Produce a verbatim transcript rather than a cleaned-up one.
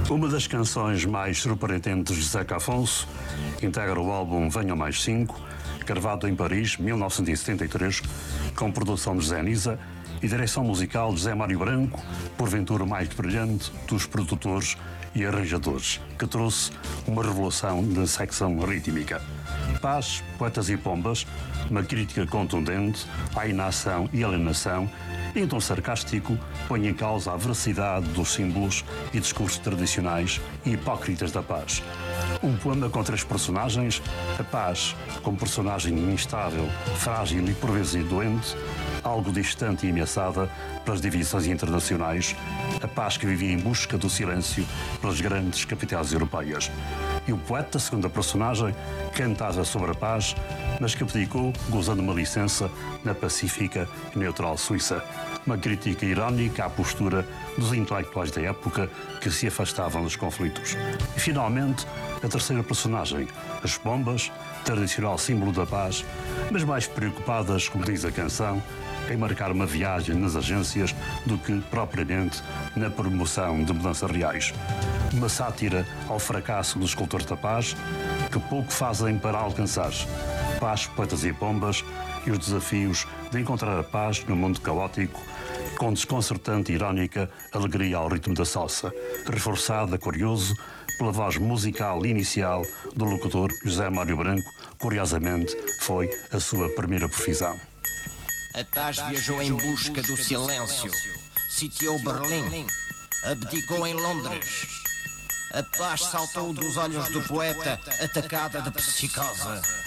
Uma das canções mais surpreendentes de Zeca Afonso integra o álbum Venham Mais Cinco, gravado em Paris, mil novecentos e setenta e três, com produção de José Nisa e direção musical de José Mário Branco, porventura o mais brilhante dos produtores e arranjadores, que trouxe uma revolução na secção rítmica. Paz, Poetas e Pombas, uma crítica contundente à inação e alienação, em tom sarcástico, põe em causa a veracidade dos símbolos e discursos tradicionais e hipócritas da paz. Um poema com três personagens: a paz como personagem instável, frágil e por vezes doente, algo distante e ameaçada pelas divisões internacionais, a paz que vivia em busca do silêncio pelas grandes capitais europeias. E o poeta, segunda personagem, cantava sobre a paz, mas que abdicou, gozando uma licença, na pacífica e neutral Suíça. Uma crítica irónica à postura dos intelectuais da época que se afastavam dos conflitos. E, finalmente, a terceira personagem, as pombas, tradicional símbolo da paz, mas mais preocupadas, como diz a canção, em marcar uma viagem nas agências do que, propriamente, na promoção de mudanças reais. Uma sátira ao fracasso dos escultores da paz, que pouco fazem para alcançar paz, poetas e pombas, e os desafios de encontrar a paz no mundo caótico, com desconcertante e irónica alegria ao ritmo da salsa, reforçada, curioso, pela voz musical inicial do locutor José Mário Branco. Curiosamente, foi a sua primeira profissão. A paz viajou em busca do silêncio, sitiou Berlim, abdicou em Londres. A paz saltou dos olhos do poeta, atacada de psicose.